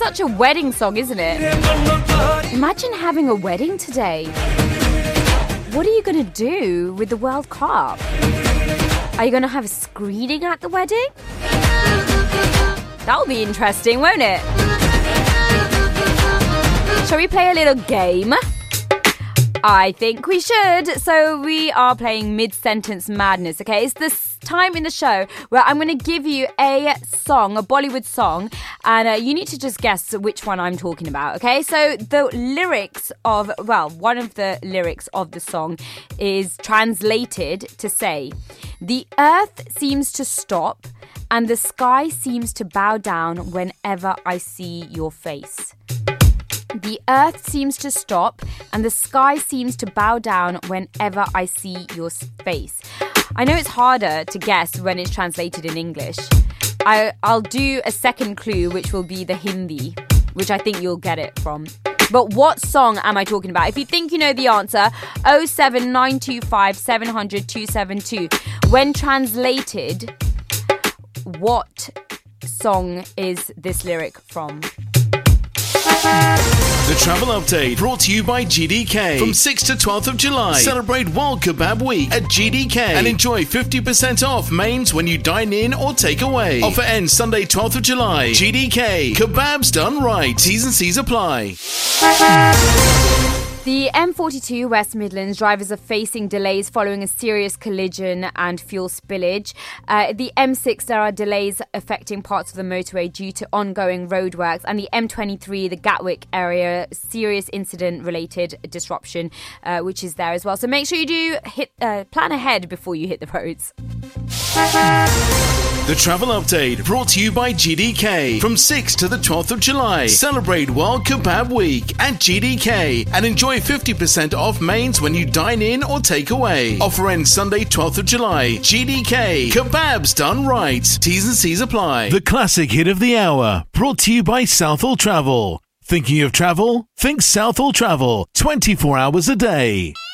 such a wedding song, isn't it? Imagine having a wedding today. What are you going to do with the World Cup? Are you going to have a screening at the wedding? That'll be interesting, won't it? Shall we play a little game? I think we should. So we are playing Mid-Sentence Madness, okay? It's this time in the show where I'm going to give you a song, a Bollywood song, and you need to just guess which one I'm talking about, okay? So the lyrics of, one of the lyrics of the song is translated to say, "The earth seems to stop and the sky seems to bow down whenever I see your face." The earth seems to stop and the sky seems to bow down whenever I see your face. I know it's harder to guess when it's translated in English. I'll do a second clue, which will be the Hindi, which I think you'll get it from. But what song am I talking about? If you think you know the answer, 07925 700 272. When translated, what song is this lyric from? The Travel Update brought to you by GDK. From 6th to 12th of July, celebrate World Kebab Week at GDK and enjoy 50% off mains when you dine in or take away. Offer ends Sunday 12th of July. GDK, kebabs done right. T's and C's apply. The M42 West Midlands drivers are facing delays following a serious collision and fuel spillage. The M6, there are delays affecting parts of the motorway due to ongoing roadworks. And the M23, the Gatwick area, serious incident-related disruption, which is there as well. So make sure you do plan ahead before you hit the roads. The Travel Update brought to you by GDK. From 6th to the 12th of July, celebrate World Kebab Week at GDK and enjoy 50% off mains when you dine in or take away. Offer ends Sunday 12th of July. GDK, kebabs done right. T's and C's apply. The classic hit of the hour brought to you by Southall Travel. Thinking of travel? Think Southall Travel. 24 hours a day.